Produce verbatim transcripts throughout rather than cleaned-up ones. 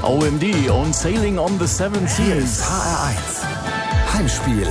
O M D und Sailing on the Seven Seas. H R eins Heimspiel.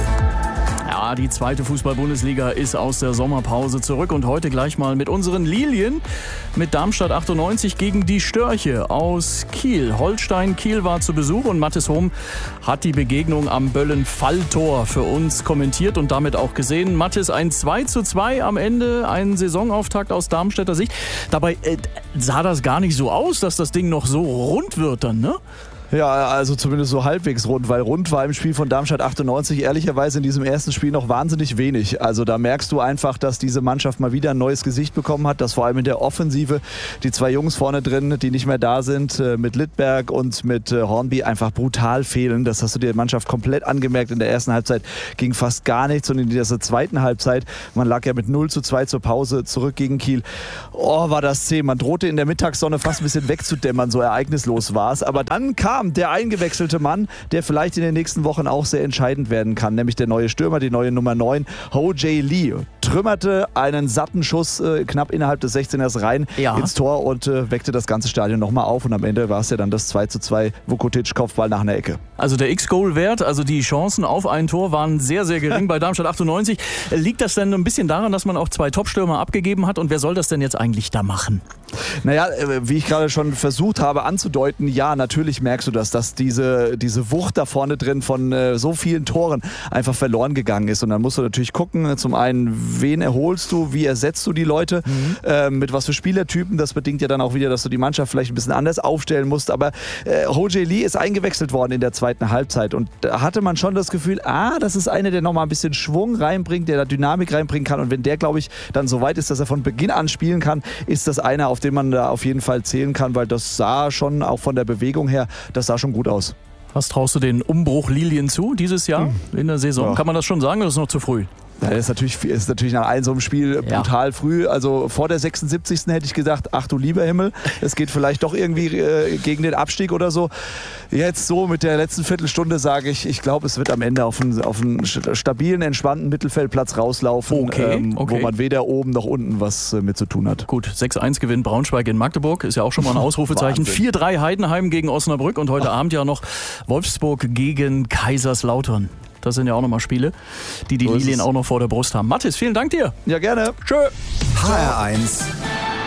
Ja, die zweite Fußball-Bundesliga ist aus der Sommerpause zurück und heute gleich mal mit unseren Lilien, mit Darmstadt achtundneunzig gegen die Störche aus Kiel. Holstein Kiel war zu Besuch und Mathis Hohm hat die Begegnung am Böllen-Falltor für uns kommentiert und damit auch gesehen. Mathis, ein zwei zu zwei am Ende, ein Saisonauftakt aus Darmstädter Sicht. Dabei äh, sah das gar nicht so aus, dass das Ding noch so rund wird dann, ne? Ja, also zumindest so halbwegs rund, weil rund war im Spiel von Darmstadt achtundneunzig ehrlicherweise in diesem ersten Spiel noch wahnsinnig wenig. Also da merkst du einfach, dass diese Mannschaft mal wieder ein neues Gesicht bekommen hat, dass vor allem in der Offensive die zwei Jungs vorne drin, die nicht mehr da sind, mit Littberg und mit Hornby einfach brutal fehlen. Das hast du der Mannschaft komplett angemerkt. In der ersten Halbzeit ging fast gar nichts und in dieser zweiten Halbzeit, man lag ja mit null zu zwei zur Pause zurück gegen Kiel. Oh, war das zäh. Man drohte in der Mittagssonne fast ein bisschen wegzudämmern, so ereignislos war es. Aber dann kam der eingewechselte Mann, der vielleicht in den nächsten Wochen auch sehr entscheidend werden kann, nämlich der neue Stürmer, die neue Nummer neun, Ho Jae Lee. Trümmerte einen satten Schuss äh, knapp innerhalb des sechzehners rein ja. ins Tor und äh, weckte das ganze Stadion nochmal auf und am Ende war es ja dann das zwei zu zwei Vukotic-Kopfball nach einer Ecke. Also der X-Goal-Wert, also die Chancen auf ein Tor waren sehr, sehr gering bei Darmstadt achtundneunzig. Liegt das denn ein bisschen daran, dass man auch zwei Top-Stürmer abgegeben hat und wer soll das denn jetzt eigentlich da machen? Naja, wie ich gerade schon versucht habe anzudeuten, ja, natürlich merkst du das, dass diese, diese Wucht da vorne drin von äh, so vielen Toren einfach verloren gegangen ist. Und dann musst du natürlich gucken, zum einen, wen erholst du, wie ersetzt du die Leute, mhm. äh, mit was für Spielertypen. Das bedingt ja dann auch wieder, dass du die Mannschaft vielleicht ein bisschen anders aufstellen musst. Aber äh, Ho Jae Lee ist eingewechselt worden in der zweiten Halbzeit. Und da hatte man schon das Gefühl, ah, das ist einer, der nochmal ein bisschen Schwung reinbringt, der da Dynamik reinbringen kann. Und wenn der, glaube ich, dann so weit ist, dass er von Beginn an spielen kann, ist das einer, auf den man da auf jeden Fall zählen kann, weil das sah schon, auch von der Bewegung her, das sah schon gut aus. Was traust du den Umbruch Lilien zu dieses Jahr hm. in der Saison? Ja. Kann man das schon sagen oder ist es noch zu früh? Das ist natürlich, ist natürlich nach einem so einem Spiel brutal ja. früh. Also vor der sechsundsiebzigsten hätte ich gedacht, ach du lieber Himmel, es geht vielleicht doch irgendwie äh, gegen den Abstieg oder so. Jetzt so mit der letzten Viertelstunde sage ich, ich glaube, es wird am Ende auf einen, auf einen stabilen, entspannten Mittelfeldplatz rauslaufen, okay, ähm, okay. wo man weder oben noch unten was äh, mit zu tun hat. Gut, sechs eins gewinnt Braunschweig in Magdeburg, ist ja auch schon mal ein Ausrufezeichen. vier drei Heidenheim gegen Osnabrück und heute ach. Abend ja noch Wolfsburg gegen Kaiserslautern. Das sind ja auch nochmal Spiele, die die so Lilien auch noch vor der Brust haben. Mathis, vielen Dank dir. Ja, gerne. Tschö. H R eins